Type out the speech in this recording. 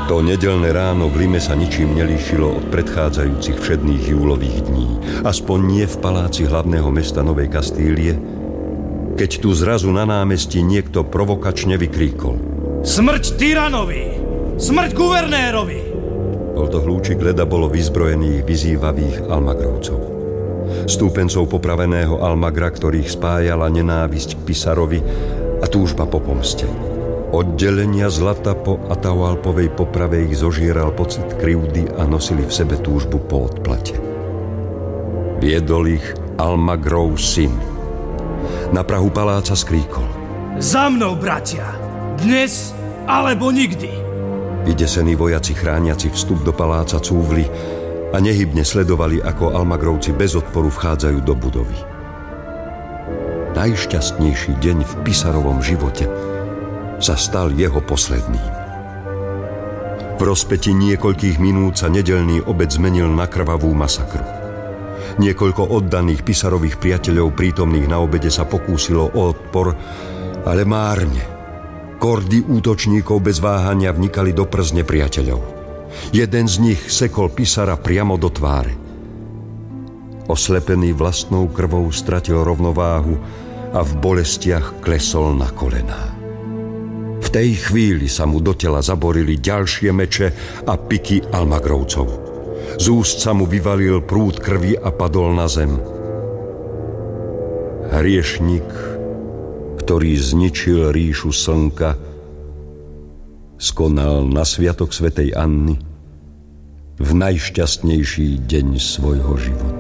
To nedeľné ráno v Lime sa ničím nelíšilo od predchádzajúcich všedných júlových dní. Aspoň nie v paláci hlavného mesta Novej Kastílie, keď tu zrazu na námestí niekto provokačne vykríkol: Smrť tyranovi! Smrť guvernérovi! Bol to hlúčik Leda bolo vyzbrojených, vyzývavých Almagrovcov. Stúpencov popraveného Almagra, ktorých spájala nenávisť k Pisarovi a túžba po pomste. Oddelenia zlata po Atahualpovej poprave ich zožieral pocit krivdy a nosili v sebe túžbu po odplate. Viedol ich Almagrov syn. Na prahu paláca skríkol: Za mnou, bratia! Dnes alebo nikdy! Vydesení vojaci chrániaci vstup do paláca cúvli a nehybne sledovali, ako Almagrovci bez odporu vchádzajú do budovy. Najšťastnejší deň v Pisarovom živote sa stal jeho posledným. V rozpätí niekoľkých minút sa nedeľný obed zmenil na krvavú masakru. Niekoľko oddaných Pisarových priateľov prítomných na obede sa pokúsilo o odpor, ale márne. Kordy útočníkov bez váhania vnikali do prs nepriateľov. Jeden z nich sekol Pisara priamo do tváre. Oslepený vlastnou krvou stratil rovnováhu a v bolestiach klesol na kolená. V tej chvíli sa mu do tela zaborili ďalšie meče a piky Almagrovcov. Z úst sa mu vyvalil prúd krvi a padol na zem. Hriešnik, ktorý zničil ríšu slnka, skonal na sviatok svätej Anny v najšťastnejší deň svojho života.